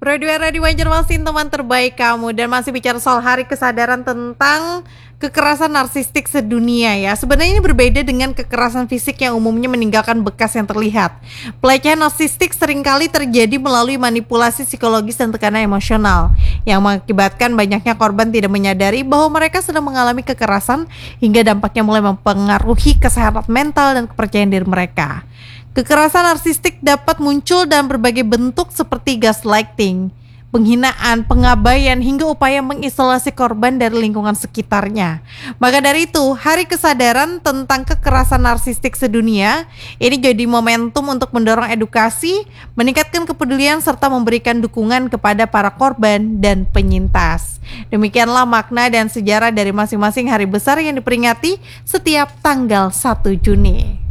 Radio Radio Banjarmasin, teman terbaik kamu, dan masih bicara soal hari kesadaran tentang kekerasan narsistik sedunia ya. Sebenarnya ini berbeda dengan kekerasan fisik yang umumnya meninggalkan bekas yang terlihat. Pelecehan narsistik seringkali terjadi melalui manipulasi psikologis dan tekanan emosional yang mengakibatkan banyaknya korban tidak menyadari bahwa mereka sedang mengalami kekerasan hingga dampaknya mulai mempengaruhi kesehatan mental dan kepercayaan diri mereka. Kekerasan narsistik dapat muncul dalam berbagai bentuk seperti gaslighting, penghinaan, pengabaian, hingga upaya mengisolasi korban dari lingkungan sekitarnya. Maka dari itu, Hari Kesadaran tentang Kekerasan Narsistik Sedunia ini jadi momentum untuk mendorong edukasi, meningkatkan kepedulian, serta memberikan dukungan kepada para korban dan penyintas. Demikianlah makna dan sejarah dari masing-masing hari besar yang diperingati setiap tanggal 1 Juni.